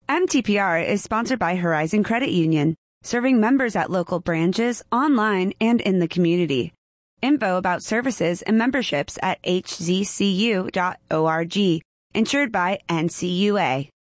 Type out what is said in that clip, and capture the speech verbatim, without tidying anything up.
M T P R is sponsored by Horizon Credit Union, serving members at local branches, online, and in the community. Info about services and memberships at h z c u dot org. Insured by N C U A.